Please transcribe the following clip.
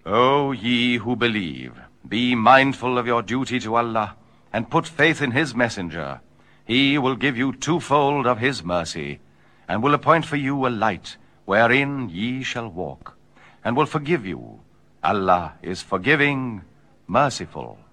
O ye who believe, be mindful of your duty to Allah, and put faith in his messenger. He will give you twofold of his mercy, and will appoint for you a light wherein ye shall walk, and will forgive you. Allah is forgiving, merciful.